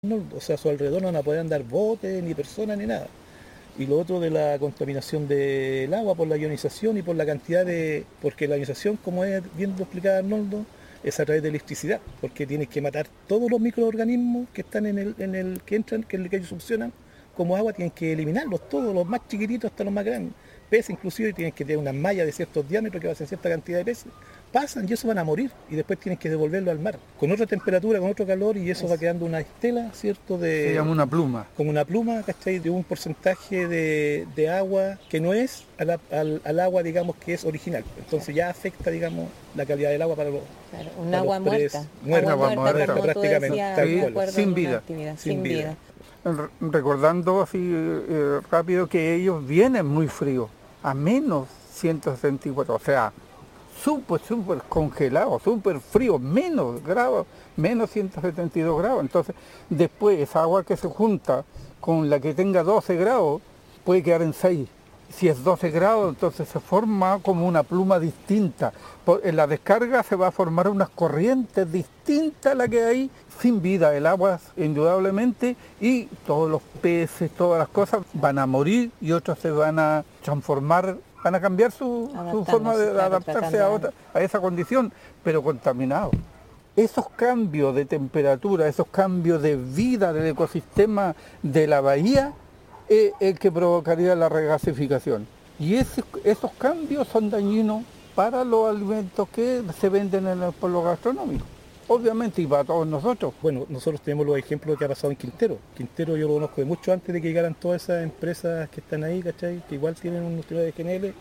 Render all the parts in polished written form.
no, o sea, a su alrededor no van a poder andar botes, ni personas, ni nada. Y lo otro de la contaminación del agua por la ionización y por la cantidad de... Porque la ionización, como es bien explicado Arnoldo, es a través de electricidad, porque tienes que matar todos los microorganismos que están que entran, que ellos succionan como agua, tienen que eliminarlos todos, los más chiquititos hasta los más grandes. Peces inclusive tienen que tener una malla de ciertos diámetros que va a ser cierta cantidad de peces. Pasan y eso van a morir y después tienen que devolverlo al mar con otra temperatura, con otro calor, y eso va quedando una estela, ¿cierto? Se llama una pluma. Como una pluma, ¿cachai? De un porcentaje de agua que no es al agua, digamos, que es original. Entonces ya afecta, digamos, la calidad del agua para los... Claro, un agua muerta. Agua muerta, como prácticamente. Sin vida. Sin vida. Recordando así rápido que ellos vienen muy fríos, a menos 164, o sea, súper congelado, súper frío, menos grados, menos 172 grados. Entonces, después esa agua que se junta con la que tenga 12 grados puede quedar en 6. Si es 12 grados, entonces se forma como una pluma distinta. En la descarga se va a formar unas corrientes distintas a la que hay sin vida. El agua, indudablemente, y todos los peces, todas las cosas van a morir y otros se van a transformar, van a cambiar su forma de adaptarse a esa condición, pero contaminado. Esos cambios de temperatura, esos cambios de vida del ecosistema de la bahía, es el que provocaría la regasificación. Y esos cambios son dañinos para los alimentos que se venden en el pueblo gastronómico. Obviamente, y para todos nosotros. Bueno, nosotros tenemos los ejemplos que ha pasado en Quintero. Quintero yo lo conozco de mucho antes de que llegaran todas esas empresas que están ahí, ¿cachai? Que igual tienen un nutrición de GNL.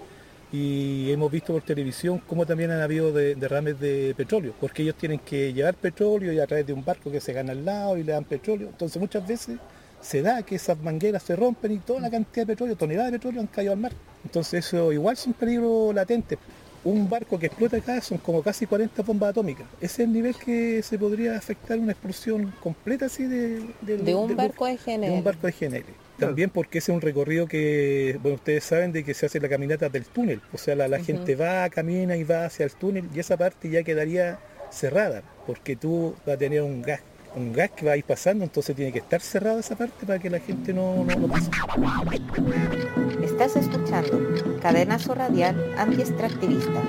Y hemos visto por televisión cómo también han habido derrames de petróleo, porque ellos tienen que llevar petróleo y a través de un barco que se gana al lado y le dan petróleo. Entonces muchas veces se da que esas mangueras se rompen y toda la cantidad de petróleo, toneladas de petróleo han caído al mar. Entonces eso igual son peligros latentes. Un barco que explota acá son como casi 40 bombas atómicas. Ese es el nivel que se podría afectar una explosión completa así de un barco de GNL. De un barco de GNL. También porque ese es un recorrido que, bueno, ustedes saben de que se hace la caminata del túnel. O sea, la gente va, camina y va hacia el túnel y esa parte ya quedaría cerrada, porque tú vas a tener un gas que va a ir pasando, entonces tiene que estar cerrada esa parte para que la gente no pase. Estás escuchando Cadenazo Radial Anti-Extractivista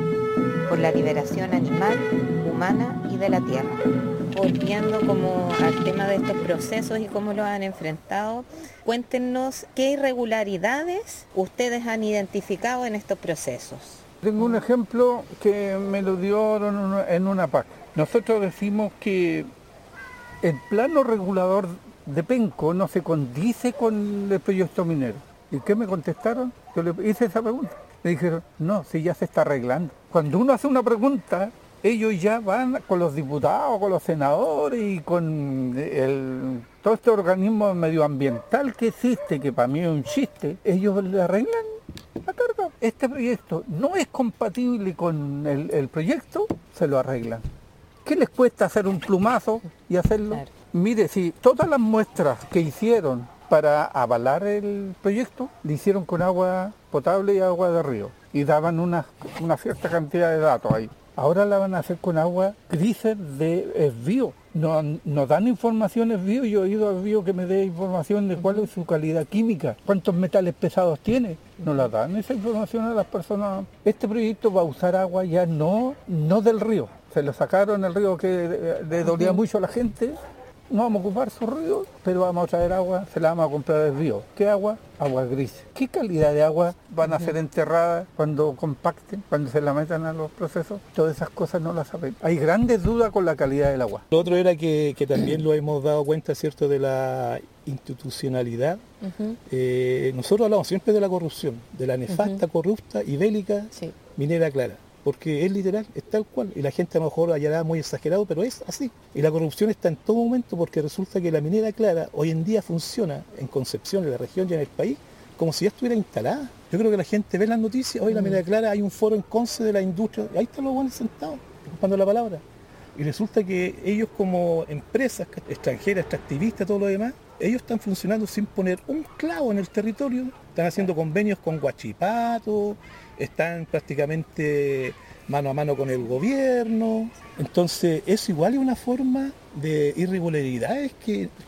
por la liberación animal, humana y de la tierra. Volviendo como al tema de estos procesos y cómo los han enfrentado, cuéntenos qué irregularidades ustedes han identificado en estos procesos. Tengo un ejemplo que me lo dio en una PAC. Nosotros decimos que el plano regulador de Penco no se condice con el proyecto minero. ¿Y qué me contestaron? Yo le hice esa pregunta. Me dijeron, no, si ya se está arreglando. Cuando uno hace una pregunta, ellos ya van con los diputados, con los senadores y con todo este organismo medioambiental que existe, que para mí es un chiste, ellos le arreglan la carga. Este proyecto no es compatible con el proyecto, se lo arreglan. ¿Qué les cuesta hacer un plumazo y hacerlo? Claro. Mire, si todas las muestras que hicieron para avalar el proyecto, le hicieron con agua potable y agua de río. Y daban una cierta cantidad de datos ahí. Ahora la van a hacer con agua grises de esvío. No dan información esvío. Yo he ido a esvío que me dé información de cuál es su calidad química, cuántos metales pesados tiene. No la dan esa información a las personas. Este proyecto va a usar agua ya no del río. Se lo sacaron el río que le dolía mucho a la gente. No vamos a ocupar su río, pero vamos a traer agua, se la vamos a comprar del río. ¿Qué agua? Agua gris. ¿Qué calidad de agua van a ser enterradas cuando compacten, cuando se la metan a los procesos? Todas esas cosas no las saben. Hay grandes dudas con la calidad del agua. Lo otro era que también lo hemos dado cuenta, ¿cierto?, de la institucionalidad. Nosotros hablamos siempre de la corrupción, de la nefasta, corrupta y bélica minera clara. Porque es literal, es tal cual, y la gente a lo mejor hallará muy exagerado, pero es así. Y la corrupción está en todo momento porque resulta que la minera clara hoy en día funciona en Concepción, en la región y en el país, como si ya estuviera instalada. Yo creo que la gente ve las noticias, hoy la minera clara, hay un foro en Conce de la industria, y ahí están los buenos sentados, ocupando la palabra. Y resulta que ellos como empresas extranjeras, extractivistas, todo lo demás, ellos están funcionando sin poner un clavo en el territorio, están haciendo convenios con Huachipato, están prácticamente mano a mano con el gobierno. Entonces, eso igual es una forma de irregularidades que